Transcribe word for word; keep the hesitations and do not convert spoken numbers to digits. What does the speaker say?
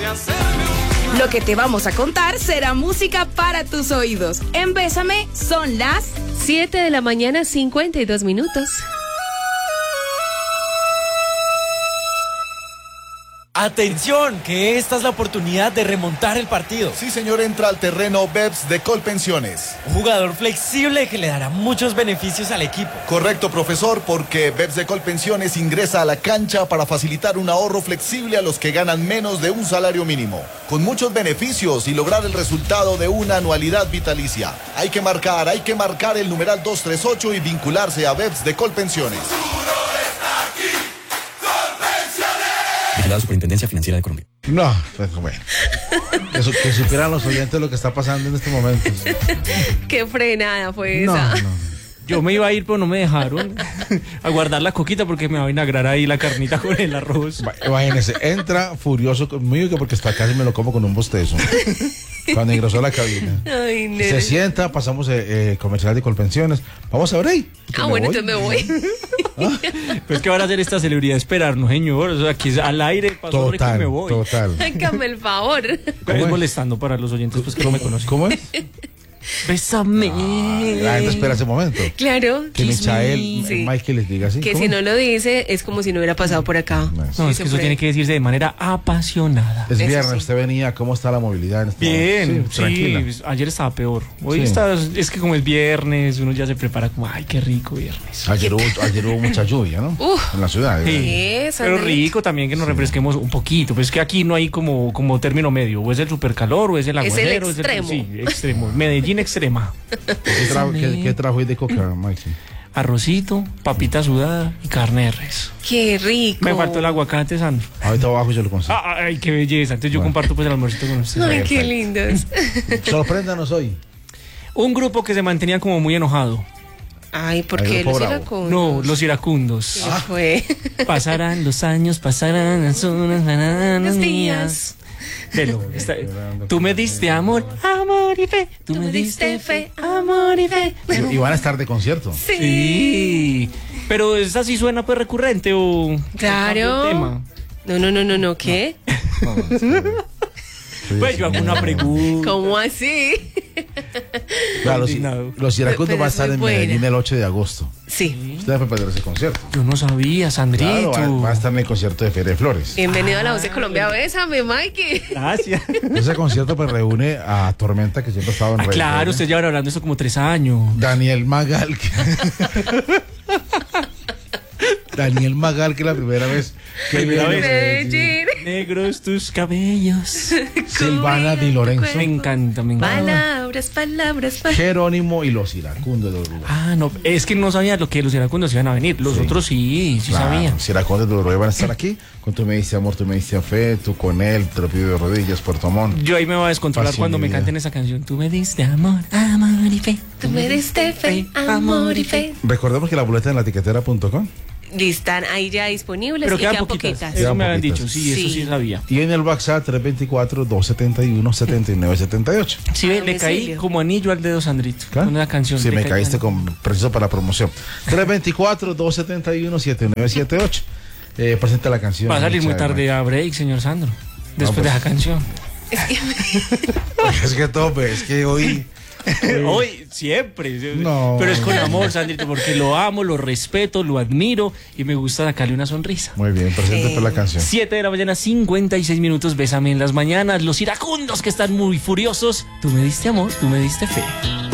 Lo que te vamos a contar será música para tus oídos. En Bésame son las siete de la mañana, cincuenta y dos minutos. Atención, que esta es la oportunidad de remontar el partido. Sí, señor, entra al terreno Beps de Colpensiones. Un jugador flexible que le dará muchos beneficios al equipo. Correcto, profesor, porque Beps de Colpensiones ingresa a la cancha para facilitar un ahorro flexible a los que ganan menos de un salario mínimo, con muchos beneficios y lograr el resultado de una anualidad vitalicia. Hay que marcar, hay que marcar el numeral dos tres ocho y vincularse a Beps de Colpensiones. La Superintendencia Financiera de Colombia. No, pues bueno. Que, su, que supieran los oyentes lo que está pasando en este momento. Qué frenada fue No, esa. no. Yo me iba a ir, pero no me dejaron a guardar la coquita porque me va a vinagrar ahí la carnita con el arroz. Imagínese, entra furioso conmigo que porque está casi me lo como con un bostezo. Cuando ingresó a la cabina. Ay, nene. Se sienta, pasamos eh, eh, comercial de Colpensiones. Vamos a ver ahí. Ah, bueno, entonces me voy. ¿Ah? Pues que van a hacer esta celebridad, esperarnos, señor. O sea, aquí al aire, paso rico y me voy. Total. Hágame el favor. Es molestando para los oyentes pues que no me conocen. ¿Cómo es? Bésame. Ah, la gente espera ese momento. Claro. Que Michael, Sí. Michael les diga así. Que ¿cómo si es? no lo dice, es como si no hubiera pasado por acá. No, es que eso siempre. tiene que decirse de manera apasionada. Es Eso viernes, sí. usted venía, ¿cómo está la movilidad en este Bien, momento? sí, tranquila. pues, ayer estaba peor. Hoy Sí. está, es que como es viernes, uno ya se prepara como, ay, qué rico viernes. Ayer hubo, ayer hubo mucha lluvia, ¿no? Uf. En la ciudad. Sí. ¿verdad? Eso, Pero Andrés. rico también que nos refresquemos un poquito. Pues es que aquí no hay como, como término medio. O es el supercalor o es el Es el aguacero. extremo. sí, extremo. Medellín extrema. ¿Qué, tra qué, qué trajo hoy de coca, Maxi? Arrocito, papita sudada y carne de res. Qué rico. Me faltó el aguacate, Sandro. Ahorita abajo yo lo consigo. Ah, ay, qué belleza. Entonces yo Bueno. comparto pues el almuercito con ustedes. Ay, qué lindos. Sorpréndanos hoy. Un grupo que se mantenía como muy enojado. Ay, ¿por El qué grupo los Bravo. iracundos? No, los iracundos. ¿Qué fue? Pasarán los años, pasarán las horas, pasarán los Los días. días. Velo, está- tú me diste amor, amor y fe. Tú me diste fe, amor y fe. Y van a estar de concierto. Sí. Pero esa sí suena pues recurrente o Claro. el tema. No, no, no, no, no, ¿qué? Pues yo hago una pregunta. ¿Cómo así? Claro, los, Indignado. los iracundos Pero van a es estar muy en buena. Medellín el ocho de agosto. Sí. Usted va a perder ese concierto. Yo no sabía, Sandrito. Claro, va, va a estar en el concierto de Feria de Flores. Bienvenido a la voz de Colombia. Bésame, Mikey. Gracias. Ese concierto pues reúne a Tormenta, que siempre ha estado en Ah, redes, claro, ¿no? usted lleva hablando eso como tres años. Daniel Magal. Que... Daniel Magal, que es la primera vez que Primera viene a vez. Medellín. Medellín. Negros tus cabellos. Silvana Di Lorenzo. Me encanta, me encanta. Palabras, palabras, palabras. Jerónimo y los iracundos de Uruguay. Ah, no, es que no sabía lo que los iracundos iban a venir. Los Sí. otros sí, sí Claro, sabía. los iracundos de Uruguay van a estar aquí. Con Tú me diste amor, tú me diste fe, tú con él, te lo pido de rodillas, Puerto Montt. Yo ahí me voy a descontrolar Fácil, cuando mi me vida. canten esa canción. Tú me diste amor, amor y fe. Tú me diste fe, amor y fe. Recordemos que la boleta en la tiquetera punto com Están ahí ya disponibles Pero y quedan quedan poquitas. poquitas. Eso Quedan me habían poquitas. dicho, sí, eso Sí. sí sabía. y en el WhatsApp tres dos cuatro, dos siete uno, siete nueve siete ocho. Sí, ve, Ah, le caí domicilio. como anillo al dedo, Sandrito. ¿Qué? Con una canción. Sí, le me caí caíste tan- con preciso para la promoción. tres dos cuatro, dos siete uno, siete nueve siete ocho. Eh, presenta la canción. Va a salir muy Muchas tarde a break, señor Sandro. Después pues. de esa canción. gracias. Es que todo, es que hoy. Hoy, siempre. No. Pero es con amor, Sandrito, porque lo amo, lo respeto, lo admiro y me gusta sacarle una sonrisa. Muy bien, presente Sí. por la canción. siete de la mañana, cincuenta y seis minutos. Bésame en las mañanas. Los iracundos que están muy furiosos. Tú me diste amor, tú me diste fe.